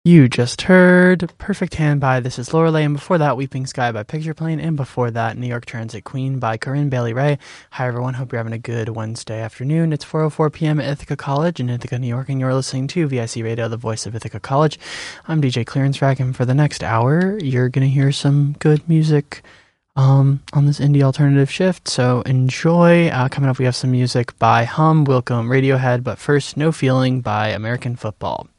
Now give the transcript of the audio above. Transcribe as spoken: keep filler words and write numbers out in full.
You just heard Perfect Hand by This Is Lorelei, and before that, Weeping Sky by Picture Plane, and before that, New York Transit Queen by Corinne Bailey Rae. Hi everyone, hope you're having a good Wednesday afternoon. It's four oh four p.m. at Ithaca College in Ithaca, New York, and you're listening to V I C Radio, the voice of Ithaca College. I'm D J Clearance Rack, and for the next hour, you're going to hear some good music um, on this indie alternative shift, so enjoy. Uh, coming up, we have some music by Hum, Wilco, and Radiohead, but first, No Feeling by American Football.